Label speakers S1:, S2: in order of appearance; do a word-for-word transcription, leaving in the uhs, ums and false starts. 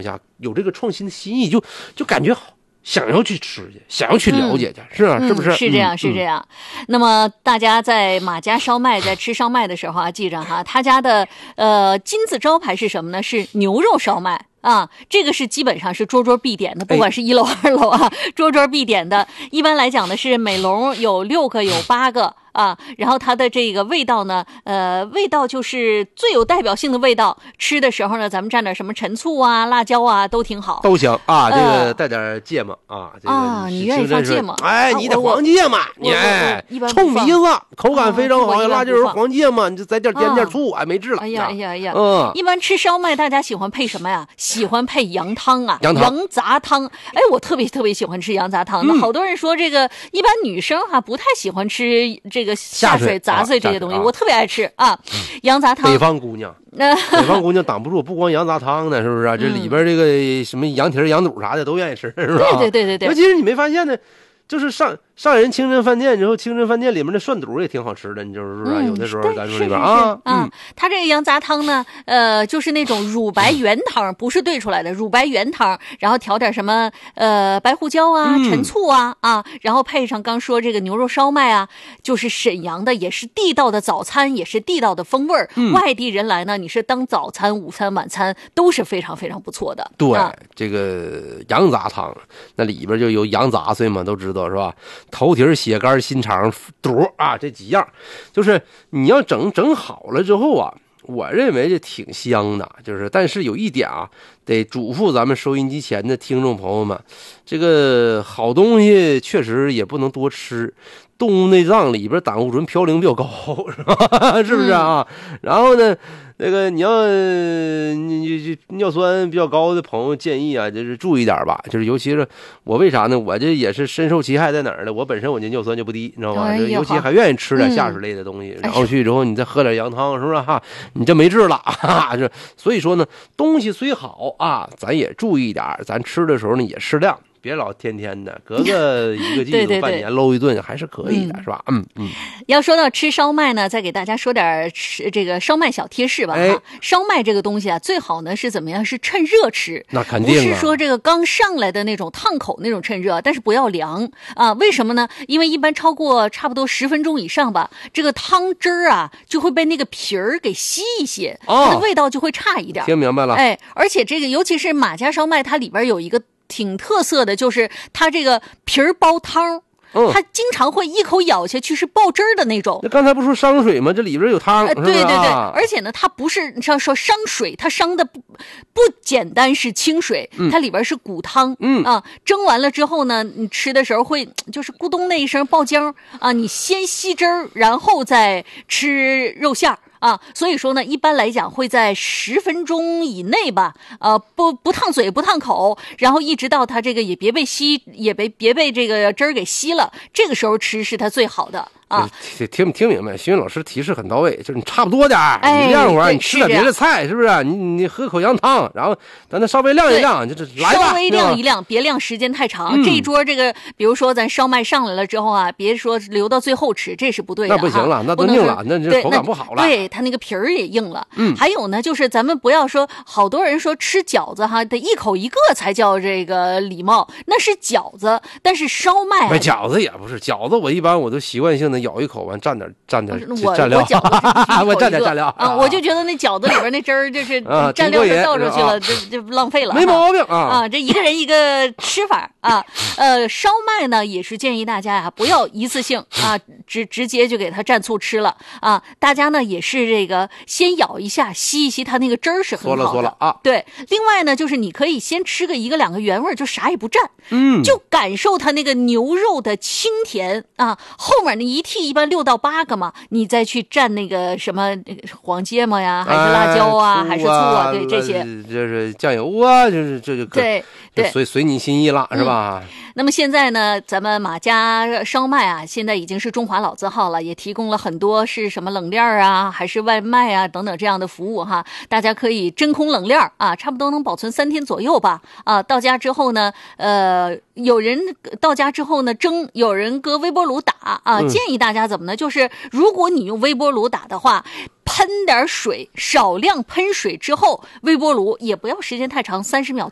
S1: 况下，有这个创新的心意，就就感觉好。想要去吃去，想要去了解去，嗯、是啊，是不是？
S2: 嗯、是这样，是这样。嗯、那么大家在马家烧麦，在吃烧麦的时候啊，记着哈，他家的呃金字招牌是什么呢？是牛肉烧麦。啊，这个是基本上是桌桌必点的，不管是一楼二楼啊，桌桌必点的。一般来讲呢，是每笼有六个，有八个啊。然后它的这个味道呢，呃，味道就是最有代表性的味道。吃的时候呢，咱们蘸点什么陈醋啊、辣椒啊，都挺好，
S1: 都行啊。这个带点芥末啊，这个
S2: 啊，你愿意放芥末？
S1: 哎，你得黄芥末，你哎，冲鼻子，口感非常好。辣椒油、黄芥末，你就再点点点醋，哎，没治了。
S2: 哎呀哎呀哎呀，
S1: 嗯。
S2: 一般吃烧麦，大家喜欢配什么呀？喜欢配羊汤啊，
S1: 羊
S2: 羊杂汤。哎，我特别特别喜欢吃羊杂汤。那、嗯、好多人说这个，一般女生哈、啊、不太喜欢吃这个下水、杂碎这些东西，啊、我特别爱吃啊。嗯、羊杂汤，
S1: 北方姑娘，北方姑娘挡不住，不光羊杂汤呢，是不是、啊？这里边这个什么羊蹄、羊肚啥的都愿意吃，是吧？
S2: 对对对对对。
S1: 尤其是你没发现呢，就是上上人清真饭店之后，清真饭店里面的涮肚也挺好吃的，你就是说、啊嗯、有的时候咱说里边啊，
S2: 嗯，它这个羊杂汤呢，呃，就是那种乳白原汤，不是兑出来的乳白原汤，然后调点什么呃白胡椒啊、陈醋啊、嗯、啊，然后配上刚说这个牛肉烧麦啊，就是沈阳的，也是地道的早餐，也是地道的风味儿、嗯。外地人来呢，你是当早餐、午餐、晚餐都是非常非常不错的。
S1: 对，
S2: 啊、
S1: 这个羊杂汤那里边就有羊杂碎嘛，都知道是吧？头蹄、血肝、心肠、肚啊，这几样，就是你要整整好了之后啊，我认为这挺香的。就是，但是有一点啊，得嘱咐咱们收音机前的听众朋友们，这个好东西确实也不能多吃。动物内脏里边胆固醇嘌呤比较高，是吧？是不是啊？嗯、然后呢，那个你要你尿酸比较高的朋友建议啊，就是注意点吧。就是尤其是我为啥呢？我这也是深受其害，在哪儿呢？我本身我这尿酸就不低，你知道吗？哎、尤其还愿意吃点下水类的东西，嗯、然后去之后你再喝点羊汤，是不是哈？你这没治了哈。这所以说呢，东西虽好啊，咱也注意点，咱吃的时候呢也适量。别老天天的，隔个一个季度、对对对半年搂一顿还是可以的，嗯、是吧？嗯嗯。
S2: 要说到吃烧麦呢，再给大家说点吃这个烧麦小贴士吧。哎、烧麦这个东西啊，最好呢是怎么样？是趁热吃。
S1: 那肯定、啊、
S2: 不是说这个刚上来的那种烫口那种趁热，但是不要凉啊。为什么呢？因为一般超过差不多十分钟以上吧，这个汤汁儿啊就会被那个皮儿给吸一些，哦、它的味道就会差一点。
S1: 听明白了。
S2: 哎，而且这个尤其是马家烧麦，它里边有一个挺特色的，就是它这个皮儿包汤，嗯，它经常会一口咬下去是爆汁儿的那种。
S1: 那刚才不说伤水吗？这里边有汤，
S2: 呃、对对对，而且呢，它不是像说伤水，它伤的不不简单是清水，嗯、它里边是骨汤，嗯啊，蒸完了之后呢，你吃的时候会就是咕咚那一声爆浆啊，你先吸汁儿，然后再吃肉馅儿。啊，所以说呢，一般来讲会在十分钟以内吧，呃，不不烫嘴不烫口，然后一直到它这个也别被吸，也别别被这个汁儿给吸了，这个时候吃是它最好的。啊，
S1: 听听听明白，徐云老师提示很到位，就是你差不多点儿，哎、你晾会儿，你吃点别的菜，是不是？你你喝口羊汤，然后咱它稍微晾一晾，就这来吧，
S2: 稍微晾一晾，别晾时间太长。嗯、这一桌这个，比如说咱烧麦上来了之后啊，别说留到最后吃，这是不对的。
S1: 那不行了，那都硬了，那这口感不好了。
S2: 对，它那个皮儿也硬了。嗯，还有呢，就是咱们不要说，好多人说吃饺子哈，得一口一个才叫这个礼貌，那是饺子，但是烧麦、啊，
S1: 没饺子也不是饺子，我一般我都习惯性的咬一口完蘸点蘸点
S2: 我
S1: 蘸料，
S2: 我饺子
S1: 我蘸点蘸料
S2: 啊，我就觉得那饺子里边那汁儿就是蘸料就倒出去了，这这浪费了，
S1: 没毛病啊
S2: 啊！这一个人一个吃法啊，呃，烧麦呢也是建议大家呀、啊、不要一次性啊直直接就给它蘸醋吃了啊，大家呢也是这个先咬一下吸一吸它那个汁儿是很好的，
S1: 嗦了嗦了啊。
S2: 对，另外呢就是你可以先吃个一个两个原味，就啥也不蘸，嗯，就感受它那个牛肉的清甜啊，后面那一屉一般六到八个嘛，你再去蘸那个什么那个黄芥末呀，还是辣椒啊，哎、还是醋啊，对这些，
S1: 就是酱油啊，就是这就可
S2: 对对，
S1: 随随你心意了，是吧？
S2: 嗯，那么现在呢，咱们马家烧麦啊，现在已经是中华老字号了，也提供了很多是什么冷链啊，还是外卖啊等等这样的服务哈。大家可以真空冷链啊，差不多能保存三天左右吧。啊，到家之后呢，呃，有人到家之后呢蒸，有人搁微波炉打啊。
S1: 嗯、
S2: 建议大家怎么呢？就是如果你用微波炉打的话，喷点水，少量喷水之后，微波炉也不要时间太长，三十秒